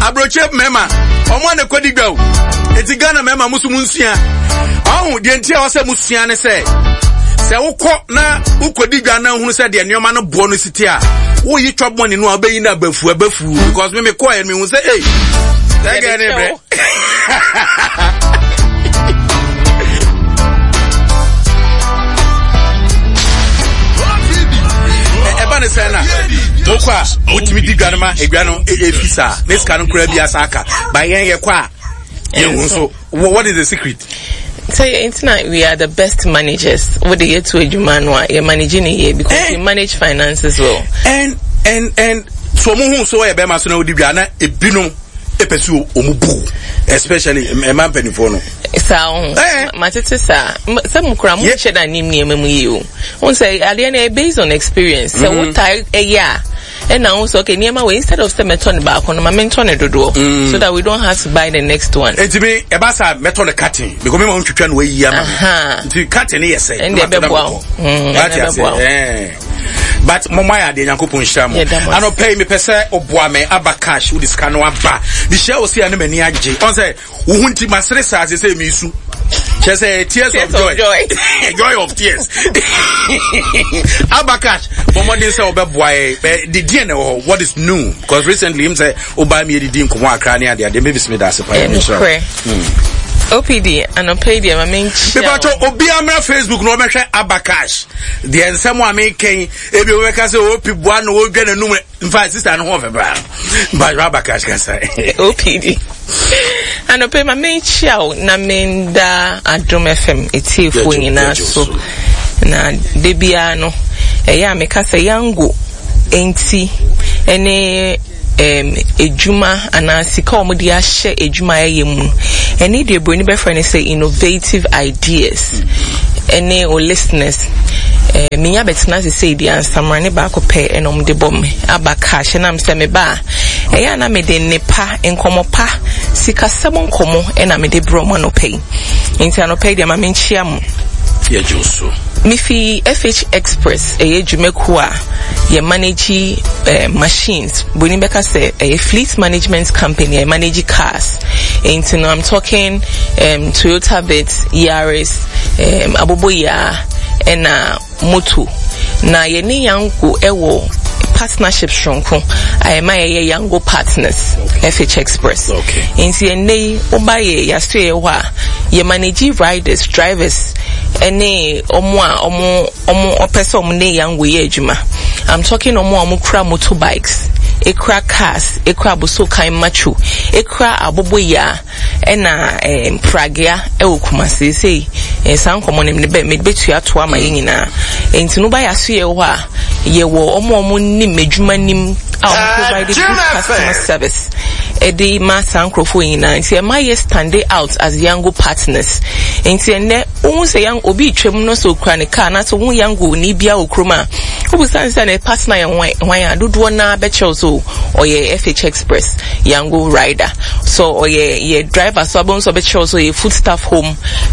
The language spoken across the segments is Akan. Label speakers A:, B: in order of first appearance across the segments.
A: Abroche mema. Omo na kwadi gwa. Eti Ghana mema musu munsua. Ahu de ntia wo se musua ne se. Se wokọ na ukodi gwa na hunu se de nneoma no bo no siti a. Wo yi twab money no abayi na bafu because me call me hu say hey. That guy ne Sana Mokwa Mutimi Diganama Egano Efisa Nescano Krabia Saka by Yakwa. So what is the secret?
B: So internet we are the best managers. What the year to Ejumanwa you're managing a year because you manage finance as well. And
A: so muhu so e be ma so na odibiana ebinu epesu omubu especially a man penifono.
B: Sound matete sa some kura mu cheda nim ni ememu yi o. Won say aliena based on experience. So what type a year and now also okay niema we instead of say meton back on ma menton dodo so that we don't have to buy the next one.
A: Etimi e ba sa meton the cutting because me ma ntwetwa no yi ama. The cutting e say.
B: And dey be boa.
A: But momaya de Yankopon Shamo. I don't pay me pese oboame aba cash with this cano aba. The share was here many aje. On say uhunti masresa as say me su. She say tears of joy. Joy of tears. Aba cash. Momo din say obeboy the DNA or what is new because recently him say oba me the din ko akra ne ade ade maybe me that say.
B: OPD and OPD I mean
A: Pepato obi amra Facebook no behwe Abakash the ensemo ameken ebi we ka say opi bua no odwa nanum in fact sister no ho febra but Abakash ka say
B: OPD and OPD my main show na menda Adom FM etifo nyina so na debia no eya me ka say yango enti ene ejuma ana sika omudi ahye ejuma yemu eni de broni be friend say innovative ideas eni o listeners minya betna say the ansamrane ba ko pe enom de bom Abakash na mse me ba eya na me de nepa enkomo pa sika sabon komo ena me de bro no pay inti ano pay de ma menchia mu
A: ya joso
B: Mifi FH Express Jumekua ye manage machines. Bunibeka say a fleet management company, I manage cars. And so now I'm talking Toyota Vitz, Yaris, Aboboya, and Motu. Na ye ni yangu ewo partnership shonko. I my yango partners FH Express.
A: Okay.
B: In CNA obaye yastwe wa ye manage riders, drivers. Ene omo opesa omne yangu ye adwuma. I'm talking omo kra motorbikes, ekra cars, ekra buso kan macho, ekra aboboya ena pragia Kumasi say san komo ne be mebetu ato ama yina. Enti no ba yaso ye ho a ye wo omo ni medwuma nim provide good customer service. Edi ma san krofo yina. Enti e ma ye stand out as yango partners. Enti ene say yang obi twem no so kra ne car na so hu yango ni bia okroma obusan say na partner yan wan adodo na be chew so oye FH Express yango rider so oye driver so abon so be chew so ye food staff home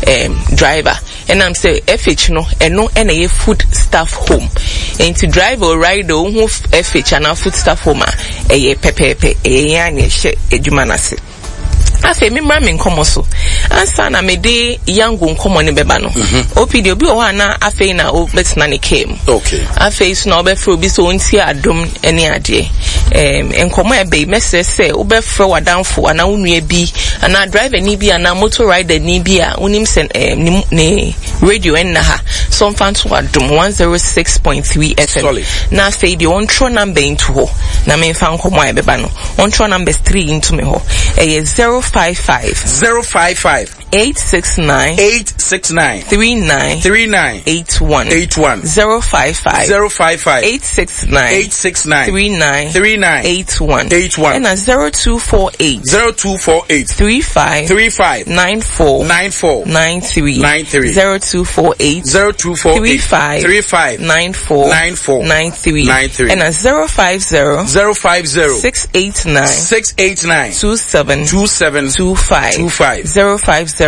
B: driver and I'm say FH no eno na ye food staff home enti driver or rider hu FH and food staff home ye pepepe yan ye hye adwuma na se afi mi mra me nkomo so ansa na me de yango nkomo ne beba no OPD obi o na afi na o betina ne came
A: okay
B: afi so na obefre obi so onti Adom ene ade nkomo e be mesese obefre wadanfo ana unue bi ana driver ni bi ana motor rider ni bi a unim sen ne radio en ha so mfanto Adom 106.3 FM na afi de on tro number into ho na me mfa nkomo e beba no on tro number 3 into me ho 055 869 39 81 055 869 39 81 and 0248 35 94 93 0248 35 94 93 and 050 689 2725 050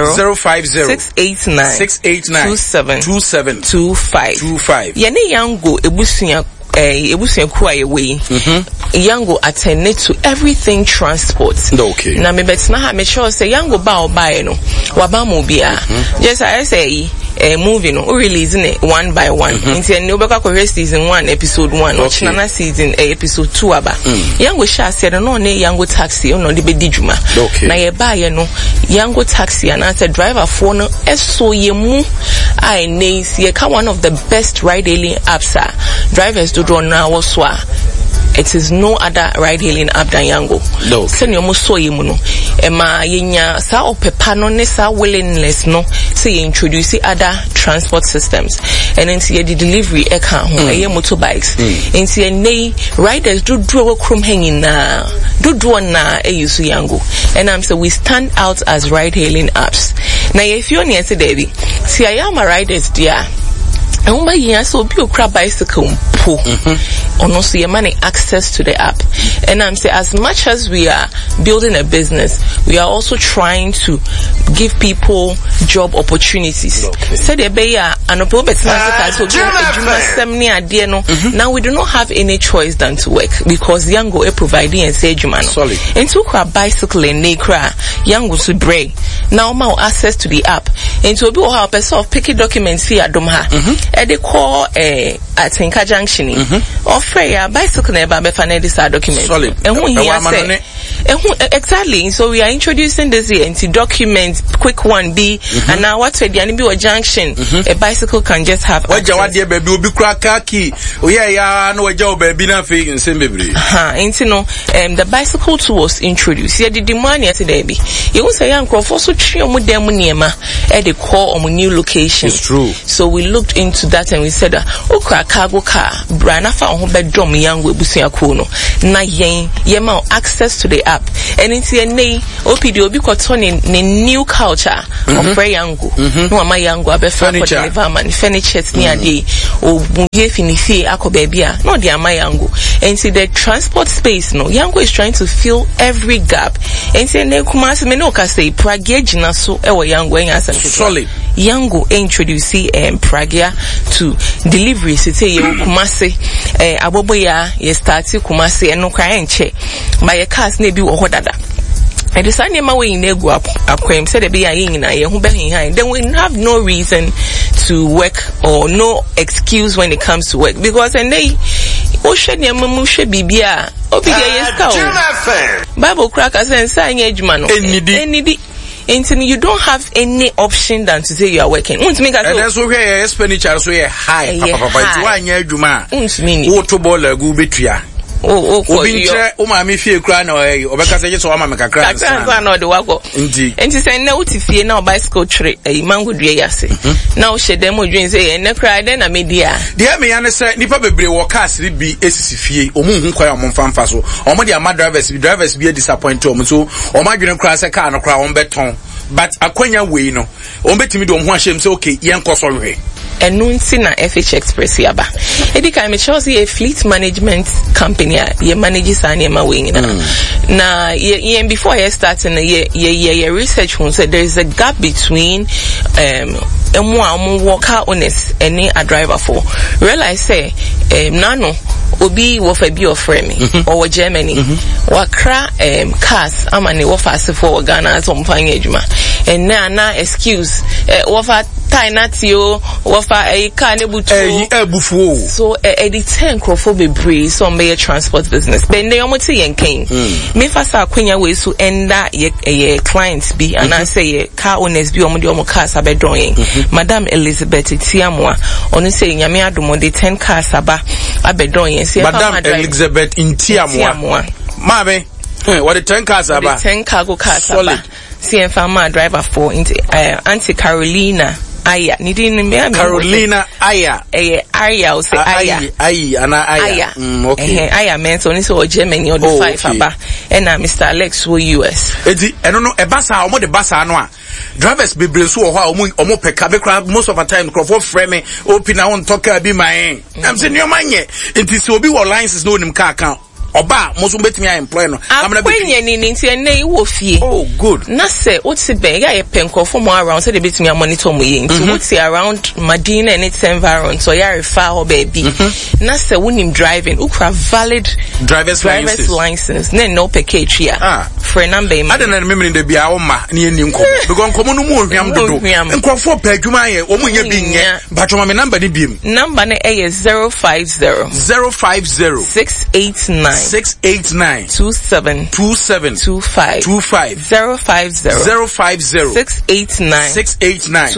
B: 689 2725 Yene yango ebusuya ebusuan ku aye we Yango attend to everything transport.
A: Okay.
B: Na me betina ha me sure say Yango ba obae no waba mo bia. Just I say movie no releasing it one by one. Inti en obeka ko season 1 episode 1 or china season episode 2 aba. Yango sha said no ne Yango taxi no de be dijuma. Na ye ba ye no Yango taxi and as a driver for no eso ye mu I ne ye ka one of the best ride hailing apps drivers do na waswa. It is no other ride hailing app than Yango. Send your so you no. Ema yenya sa opepa no ne sa willingness no say introduce other transport systems. And then see the delivery eka ho motorbikes. And see nay riders do draw krom hanging na do na use Yango. And I'm so we stand out as ride hailing apps. Now if you near say Debbie, see I am a riders dear. So be a bicycle or no see money access to the app. And I'm saying as much as we are building a business, we are also trying to give people job opportunities. Say the beya and now we do not have any choice than to work because Yango is providing and say Jumano. And to a bicycle and Nekra, Yango to break. Now more access to the app. And to be help us of picky documents here at Domha. They call at Tinka Junction or Freya bicycle never be find this document. And who here say exactly. So we are introducing this here into document quick one B and now what said the be a junction a bicycle can just have
A: what dear baby will be cracky. Oh yeah, no job baby na fe in same baby.
B: The bicycle tool was introduced. Yeah, the demand yesterday be. You will say uncle for so trio mu dem niema at the core of a new location.
A: It's true.
B: So we looked into that and we said okra cargo car brana fa ho bedom Yango ebusuako no na yen yema access to the app and it's a nay opd obi koton ne new culture of Yango no ama Yango abefa for deliver furniture ni ade obuye finifi akobebia no de ama Yango and see the transport space no Yango is trying to fill every gap and say ne Kumasi me no ka say Pragia gina so ewo Yango en asante
A: solid
B: Yango introduce Pragia to delivery city ye Kumasi aboboya ye start Kumasi eno kwa enche ma ye cars na bi wo hodada and the same way in nego akwem said be yin na ye hu behind then we have no reason to work or no excuse when it comes to work because and they o hwe ne mamu hwe bibia obi dey yes Bible crackers and say edwuma no enidi. And you don't have any option than to say you are working. And
A: that's where expenditure so high. Papa, it's why you do auto ball go betria. Mami fie kra na obeka say so mama kakra
B: na de wago enti say na utifie na bicycle tre mango dua yase na o hyedem odwen say ene kra de na media
A: de me ya ne say nipa bebre wo cars bi esisi fie omu hu kwa omo mfamfa so omo de ama drivers bi disappoint omo so omo adwene kra say car no kra on beton but akwanya we no omo betimi de omo ahyem say okay yen koso hwe
B: enunti na FH Express yaba edika me chose a fleet management company ye manages anema we na ye before I start in ye research who said there is a gap between car owners and a driver for realize say nano obi wo fa bi ofre me or Germany wakra cars amane wo fa se for Ghana so mfanya adwuma and na excuse wo fa tainatio wo fa car ne butu so the 10 crofo be breeze so me transport business ben dey omoti yenken me fa sa kwanya we so enda ye clients bi and I say car owners bi omodi omo cars abedon yen Madam Elizabeth Tiamwa onu say nyame adomo de 10 cars aba abedon yen say
A: Madam Elizabeth in Tiamwa mame what the 10 cars aba
B: 10 cargo cars aba see farmer driver for Auntie Carolina Aya
A: Carolina Aya
B: Aya o say
A: Aya ana Aya
B: okay Aya meant only so Germany or the 5 aba and Mr. Alex wo US
A: edi eno no ebasa omo de basa no a drivers bebre so ho a omo peka be kra most of the time crofo frame me open na on talk bi man am say no manye enti so obi wo license no nim car oba mo so betimi employ no amna be
B: akwenye ni nti ene wo fie
A: oh good
B: na se oti be ya ye penko for mo around say they betimi monitor mo ye nti oti around Madina and its environment so ya refer ho baby na se wonim driving ukra valid driver's license na no package here for number me
A: adena memri de bia wo ma na yeni nko because nkomo no mu ohwiam dodo nkrofo pa adwuma ye wo mu nya bi nye batoma me number ni biem
B: number na is 050 689 27 25 689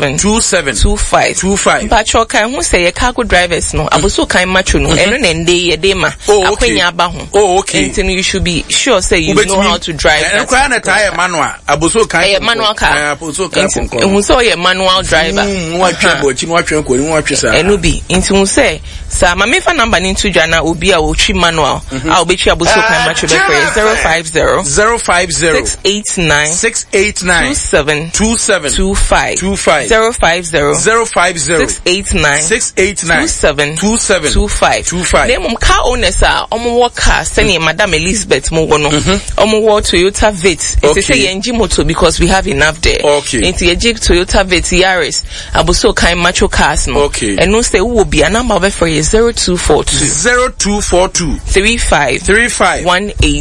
B: 27 Pacho kan hu say cargo drivers no aboso kan macho no eno na nde ye de ma akwenya aba ho
A: okay
B: you should be sure say you know how to drive
A: that kwa na tire manual aboso kan
B: manual car
A: aboso kan
B: hu so ye manual driver
A: wa twa bo chi wa twa ko ni wa twesa
B: eno bi nti hu say sa ma me fa number ni to dwana obi a wo twi manual a obechi aboso kan macho be 050 689 27 25 050 689 Name car owners are omo car send Madam Elizabeth mo no omo Toyota Vitz it say yenji motor because we have enough there into ye Toyota Vitz Yaris aboso kind macho cars no and no say wo be a number be for 0242 35 18 15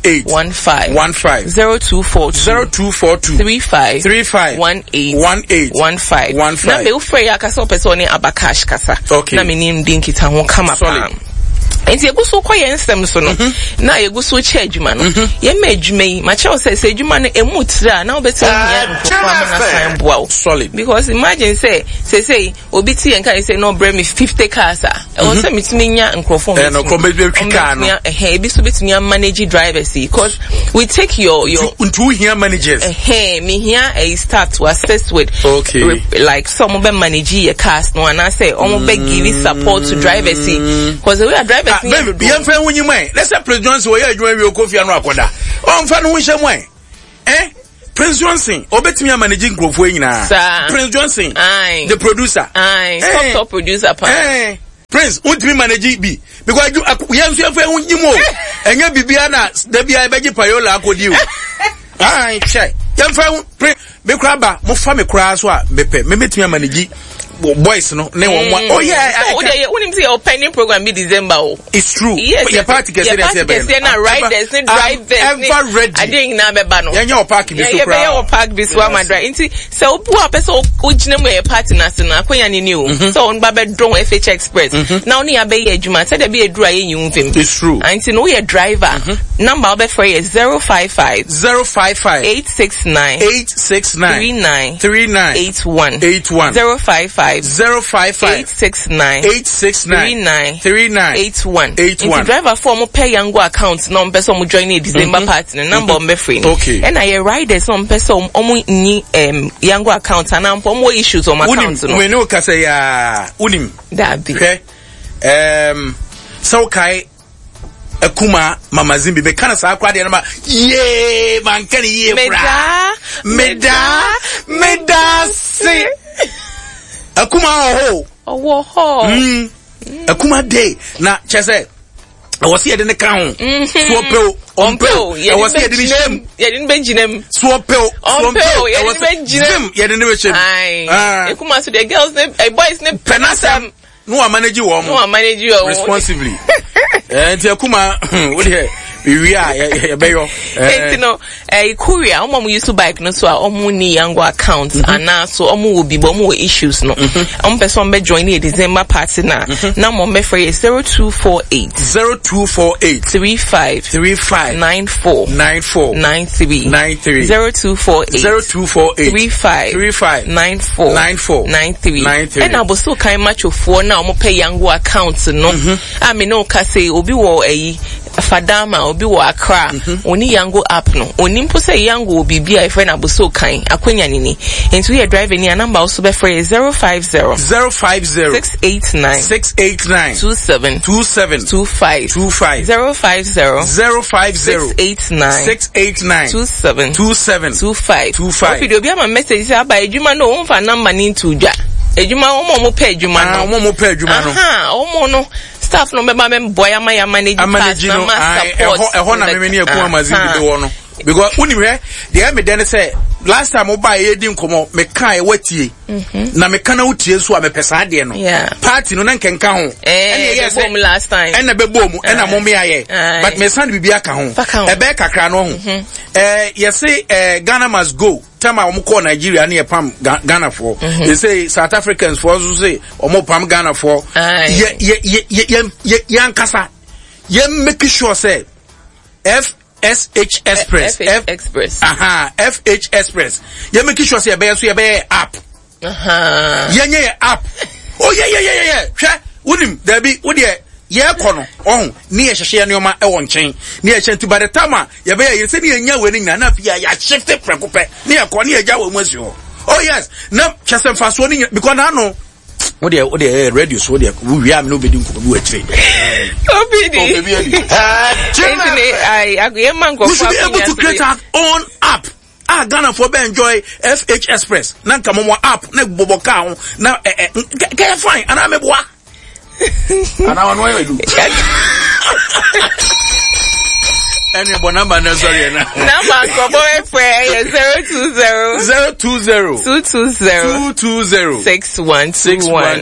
B: 0242 35 18 15 na me ufre ya kasa opese ni abakash kasa na me nim din kita ho kama pa enti eguso kwa nsem so no na eguso che adwuma no ye ma adwuma yi ma che o say adwuma no emutira na obeti hia nkofo na san boa
A: solid
B: because imagine say obi ti en kan say no bring me 50 cars o say mitimi nya nkofo
A: no kombe car no
B: ebi so betimi manage drivers because we take your
A: into here managers
B: me here a start to assist with like some be manage your cars no and I say be give support to drivers because we are drivers
A: baby yam fa wonyi mai let's say Prince Johnson we adwuma wi okofia no akoda on fa no hye mai Prince Johnson obetimi managing grofo nyina Prince Johnson the producer
B: top producer pa
A: Prince ultimate manage bi because yam fa wonyi mo enya bibia na da bia beji payola akodi o che yam fa be kraba mo fa me kra so a mepe me metimi manage boys no ne won oh yeah
B: when say your pending program be December
A: it's true
B: yes,
A: your party can say
B: na riders ne drivers
A: ever ready
B: I think na be ba no
A: your park be so
B: crowd your park be so my drive nti say obu a person ogina mo your party na se na akonya ni o so on ba be don FH Express now ni abe ye adwuma say dey be edura ye nyum fem
A: it's true
B: nti no your driver number obe for is 055 869 39 81 055 869 39 81 driver for mo pay yango account no person mo join in December party number me free and I riders on person omo ni yango account and am mo issues on account no
A: we no ka say ya unim
B: that be
A: so kai Akuma Mama Zimbi me kana sa akwa de na ye man kan ye fra meda se Akuma
B: ho
A: Akuma day na chese I was here in the count swapel ompel I was here in shim
B: ye didn't benjinem
A: swapel
B: ompel ye didn't benjinem
A: ye didn't shim
B: Akuma so the girls name boys name penasam
A: no manage you responsibly enti Akuma what here we are beyo
B: enti no courier omo use bike no so omo ni yango account and so omo will be omo issues no omo person be join the December party na mo me for 0248 35 94 93 0248 35 94 93 and aboso kan matchofo na omo pay yango account no I mean no ka say obi wo Fadama obi wo Accra oni yango app no oni mpo say yango obi bia e friend aboso kan akwanya nini enti we driving ni number also be for 050 689 27 25 050 689 27 25 video bia ma message say aba edwuma no umfa number ni ntu dwa edwuma omo pay edwuma no
A: omo pay edwuma no
B: omo no staff no member boy am manage
A: cast na support na me ne ekuma mazin bi wo no because unim he dey me den say last time we buy edi nkomo me kan e watie na me kan wutie so a me pesa de no party no na nkenka ho
B: e bom last time
A: na be bom e na mo me aye but me san bibia ka ho e be kakra no ho you say Ghana must go time am call Nigeria na pam Ghana for they say South Africans for also say omo pam Ghana for ye ankasa ye make sure say FSH Express.
B: Express.
A: FH Express. You make sure say you be app. Yeah app. Oh yeah. Hwe unim there be wo de ye kono. Oh, ni ye hye ne oma e won chen. Ni ye chen to by the time you be ye say ni enya we ni na afia ya shift prekope. Ni ye ko ni ye ja wo masu. Oh yes. Na chesem faso ni because na no what the radio so we am no be din ko be actually
B: obidi I
A: we should be able to create our own app Ghana for be enjoy FH Express na nka mo app na bobo ka ho na get fine and am eboa and I want you do any number na sorry na
B: number ko boy free 020 220 6121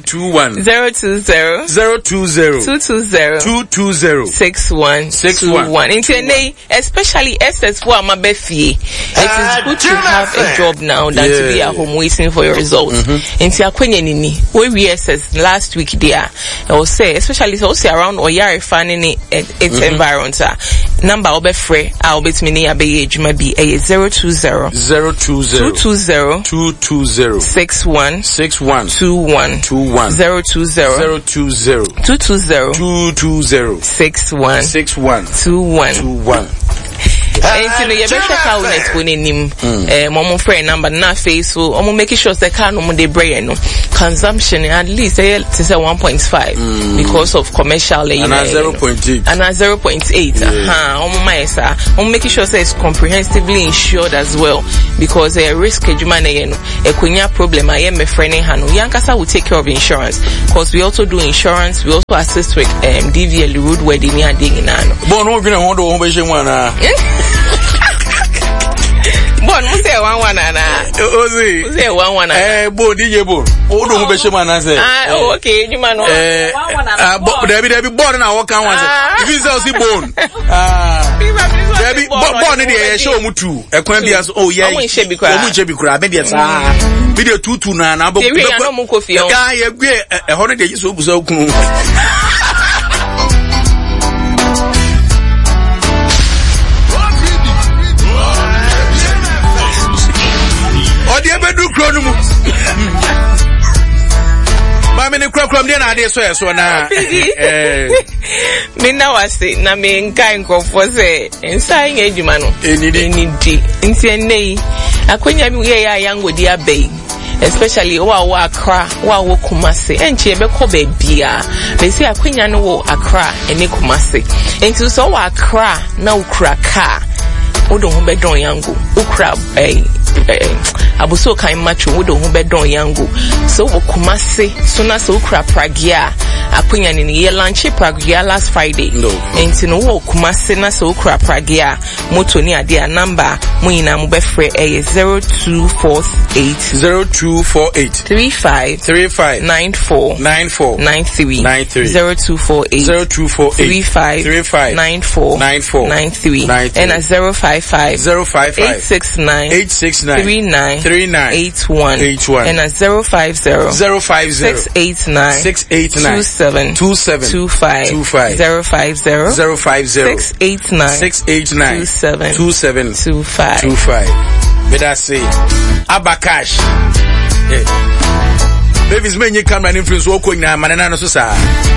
B: 6121 intene especially SS4 amabefie it is good to have a job now than to be at home waiting for your results inti akwenye nini we SS last week there I will say especially so around Oyare fanning its environment number obefre I will bet me abe ejuma bi 020 220 61 21 020 61 21 Enti no ye be check out net woni nim momo friend number na face so omo make sure say car no mo dey brain no consumption at least say 1.5 because of commercial and
A: 0.8
B: and 0.8 omo my sir omo make sure say it's comprehensively insured as well because risk ejuma na ye no ekonya problem aye me friend ha no yankasa will take care of insurance because we also do insurance we also assist with DVL road wedding and ding na no
A: bon no gina ho do ho be shemu ana
B: Bon, we say one na.
A: Ozi.
B: We say one na.
A: Bo DJ Bo. O do ho be shema na say.
B: Okay, you man.
A: There be born na wo kan wan say. If you say bone. There be born dey show mu tu. Ekwan bia so oh yeah.
B: Omu nche
A: bi kura be dey sa. Bi dey tutu na bo.
B: Ka
A: ye gwe e ho no dey so busa okunu. Bedu krono mu ba me ne krakram de na de so na
B: me na wase na me nkai nkofo se nsai nya adwuma no enidi nti enei akonya mi ye ya yangodi abai especially wa Accra wa Kumasi enche be ko be bia be say akonya no wo Accra ene Kumasi enti so wa Accra na ukra ka wodo ho be don yango ukra abuso kan macho wodo ho be don yango so wo Kumasi so na so ukra pragia akonya ni ye lunch pragia last Friday enti no wo Kumasi na so ukra pragia moto ni ade a number mo ina mo be free 0248 35 94 93 0248 35 94 93 and a 055 869 39 81 and a 050 689 27 25 050 689 27 25
A: Better say Abakash. Babies, men you come and influence walk in a manana so sa.